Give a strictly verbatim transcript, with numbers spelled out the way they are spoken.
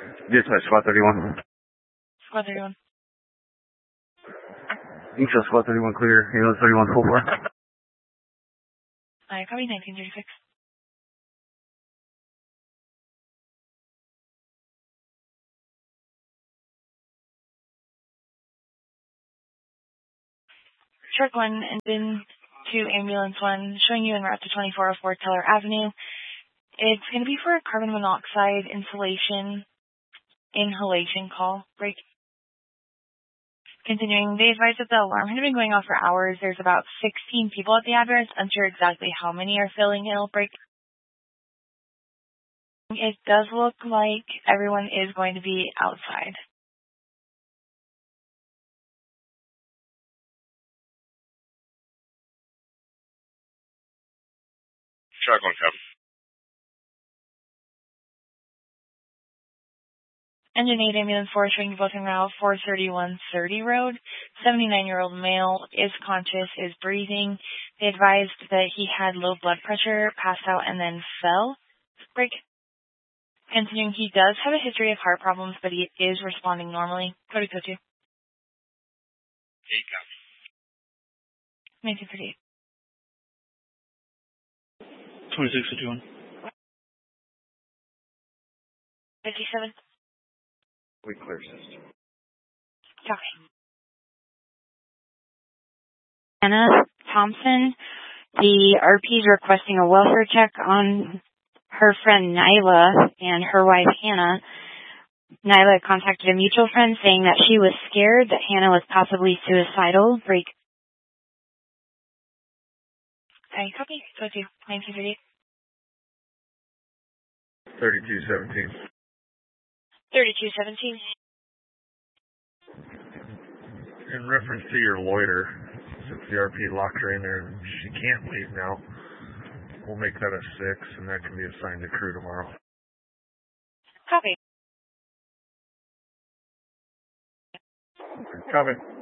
Dispatch squad thirty-one. Squad thirty-one. Intel squad thirty-one clear. Ambulance thirty-one full four. I copy nineteen thirty-six. Shark one and then to ambulance one, showing you en route to twenty-four oh four Teller Avenue. It's going to be for a carbon monoxide insulation inhalation call. Break. Continuing, they advise that the alarm had been going off for hours. There's about sixteen people at the address. Unsure exactly how many are feeling ill. Break. It does look like everyone is going to be outside. Shark one, copy. Engine eight ambulance four showing you both en route four thirty-one thirty road. seventy-nine-year-old male is conscious, is breathing. They advised that he had low blood pressure, passed out, and then fell. Break. Continuing, he does have a history of heart problems, but he is responding normally. Cody code two. eight, copy. nineteen thirty-eight. twenty-six fifty-one. fifty-seven. We clear system. Copy. Anna Thompson, the R P is requesting a welfare check on her friend Nyla and her wife Hannah. Nyla contacted a mutual friend saying that she was scared that Hannah was possibly suicidal. Break. I copy. Code two. nineteen thirty-eight. thirty-two seventeen. thirty-two seventeen. In reference to your loiter, since the R P locked her in there, she can't leave now. We'll make that a six, and that can be assigned to crew tomorrow. Copy. Copy.